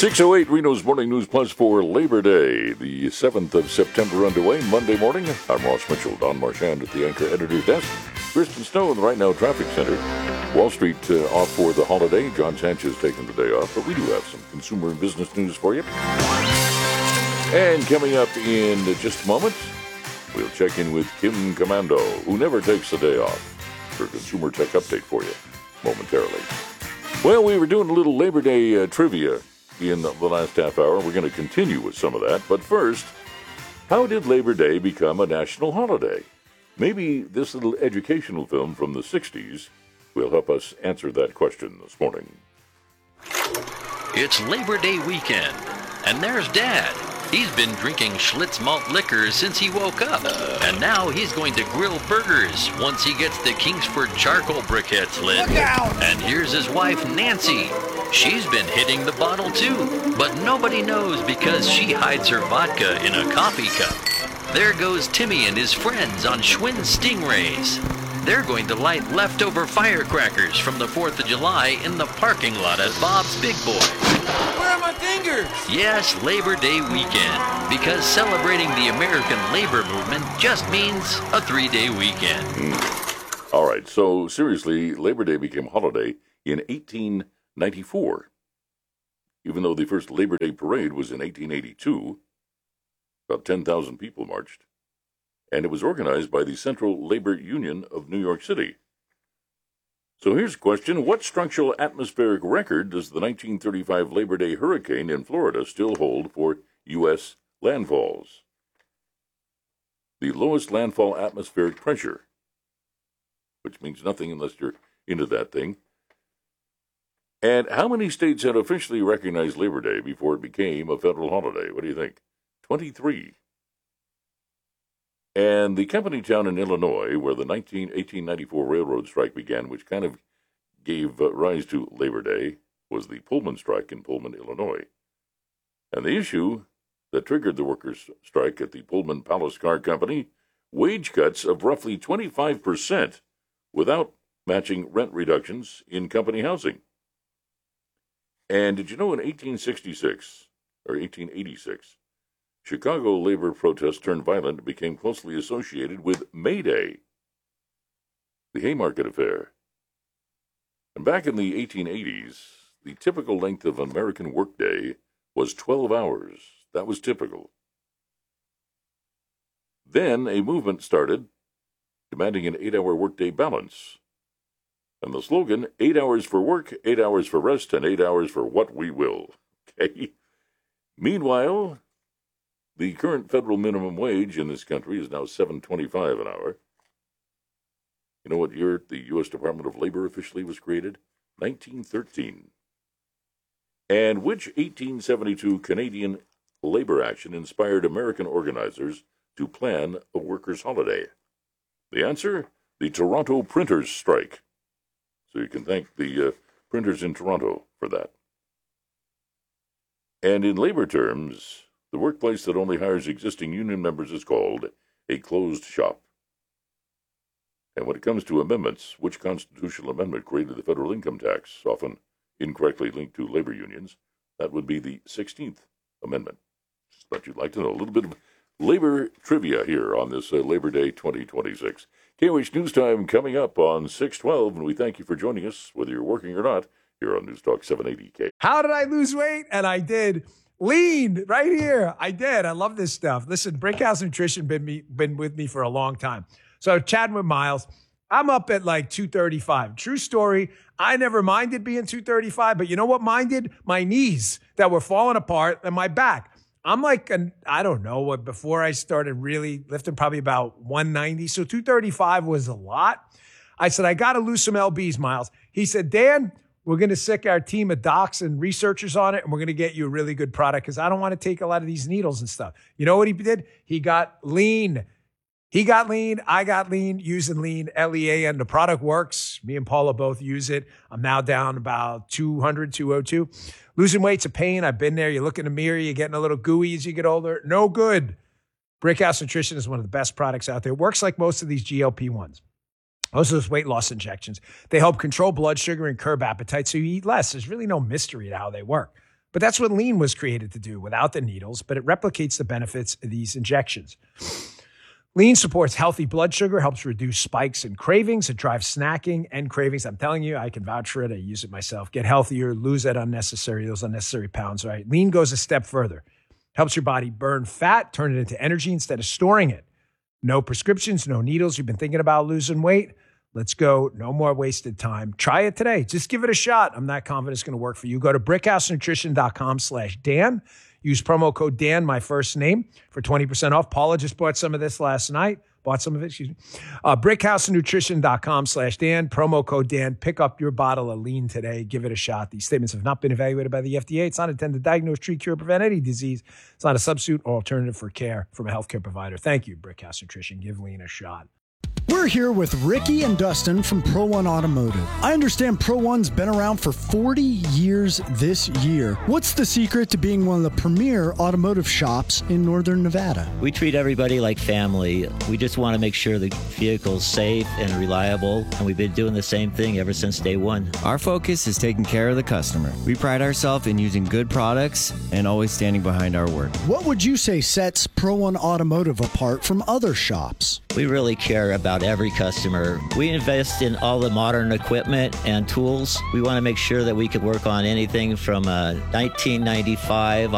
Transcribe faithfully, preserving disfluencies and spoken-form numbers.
six oh eight Reno's Morning News Plus for Labor Day, the seventh of September underway, Monday morning. I'm Ross Mitchell, Don Marchand at the Anchor Editor's Desk. Kristen Snow in the Right Now Traffic Center. Wall Street uh, off for the holiday. John Sanchez taking the day off, but we do have some consumer and business news for you. And coming up in just a moment, we'll check in with Kim Commando, who never takes a day off, for a consumer tech update for you momentarily. Well, we were doing a little Labor Day uh, trivia in the last half hour. We're going to continue with some of that. But first, how did Labor Day become a national holiday? Maybe this little educational film from the sixties will help us answer that question this morning. It's Labor Day weekend, and there's Dad. He's been drinking Schlitz malt liquor since he woke up, and now he's going to grill burgers once he gets the Kingsford charcoal briquettes lit. Look out! And here's his wife, Nancy. She's been hitting the bottle too, but nobody knows because she hides her vodka in a coffee cup. There goes Timmy and his friends on Schwinn Stingrays. They're going to light leftover firecrackers from the fourth of July in the parking lot at Bob's Big Boy. Where are my fingers? Yes, Labor Day weekend, because celebrating the American labor movement just means a three-day weekend. Mm. All right, so seriously, Labor Day became a holiday in eighteen ninety-four. Even though the first Labor Day parade was in eighteen eighty-two, about ten thousand people marched, and it was organized by the Central Labor Union of New York City. So here's a question. What structural atmospheric record does the nineteen thirty-five Labor Day hurricane in Florida still hold for U S landfalls? The lowest landfall atmospheric pressure, which means nothing unless you're into that thing. And how many states had officially recognized Labor Day before it became a federal holiday? What do you think? twenty-three. And the company town in Illinois, where the eighteen ninety-four railroad strike began, which kind of gave uh, rise to Labor Day, was the Pullman strike in Pullman, Illinois. And the issue that triggered the workers' strike at the Pullman Palace Car Company, wage cuts of roughly twenty-five percent without matching rent reductions in company housing. And did you know in eighteen sixty-six, or eighteen eighty-six, Chicago labor protests turned violent and became closely associated with May Day, the Haymarket Affair. And back in the eighteen eighties, the typical length of an American workday was twelve hours. That was typical. Then a movement started demanding an eight-hour workday balance. And the slogan, eight hours for work, eight hours for rest, and eight hours for what we will. Okay. Meanwhile, the current federal minimum wage in this country is now seven dollars and twenty-five cents an hour. You know what year the U S Department of Labor officially was created? nineteen thirteen. And which eighteen seventy-two Canadian labor action inspired American organizers to plan a workers' holiday? The answer? The Toronto printers' strike. So you can thank the uh, printers in Toronto for that. And in labor terms, the workplace that only hires existing union members is called a closed shop. And when it comes to amendments, which constitutional amendment created the federal income tax, often incorrectly linked to labor unions? That would be the sixteenth Amendment. Just thought you'd like to know a little bit of labor trivia here on this uh, Labor Day twenty twenty-six. K O H News Time coming up on six twelve, and we thank you for joining us, whether you're working or not, here on News Talk seven eighty K. How did I lose weight? And I did. Lean right here. I did. I love this stuff. Listen, Brickhouse Nutrition been me been with me for a long time. So chatting with Miles, I'm up at like two thirty-five. True story. I never minded being two thirty-five, but you know what minded? My knees that were falling apart and my back. I'm like, an, I don't know what, before I started really lifting, probably about one ninety. So two thirty-five was a lot. I said, I got to lose some L Bs, Miles. He said, Dan, we're going to sick our team of docs and researchers on it, and we're going to get you a really good product because I don't want to take a lot of these needles and stuff. You know what he did? He got lean. He got lean. I got lean using lean, L E A N. The product works. Me and Paula both use it. I'm now down about two hundred, two oh two. Losing weight's a pain. I've been there. You look in the mirror, you're getting a little gooey as you get older. No good. Brickhouse Nutrition is one of the best products out there. It works like most of these G L P ones. Most of those weight loss injections. They help control blood sugar and curb appetite so you eat less. There's really no mystery to how they work. But that's what lean was created to do without the needles, but it replicates the benefits of these injections. Lean supports healthy blood sugar, helps reduce spikes and cravings. It drives snacking and cravings. I'm telling you, I can vouch for it. I use it myself. Get healthier, lose that unnecessary, those unnecessary pounds, right? Lean goes a step further. Helps your body burn fat, turn it into energy instead of storing it. No prescriptions, no needles. You've been thinking about losing weight? Let's go. No more wasted time. Try it today. Just give it a shot. I'm not confident it's going to work for you. Go to brickhousenutrition.com slash Dan. Use promo code Dan, my first name, for twenty percent off. Paula just bought some of this last night. Bought some of it, excuse me. Uh, brickhousenutrition.com slash Dan. Promo code Dan. Pick up your bottle of lean today. Give it a shot. These statements have not been evaluated by the F D A. It's not intended to diagnose, treat, cure, prevent any disease. It's not a substitute or alternative for care from a healthcare provider. Thank you, Brickhouse Nutrition. Give lean a shot. We're here with Ricky and Dustin from Pro One Automotive. I understand Pro One's been around for forty years this year. What's the secret to being one of the premier automotive shops in Northern Nevada? We treat everybody like family. We just want to make sure the vehicle's safe and reliable, and we've been doing the same thing ever since day one. Our focus is taking care of the customer. We pride ourselves in using good products and always standing behind our word. What would you say sets Pro One Automotive apart from other shops? We really care about every customer. We invest in all the modern equipment and tools. We want to make sure that we could work on anything from a nineteen ninety-five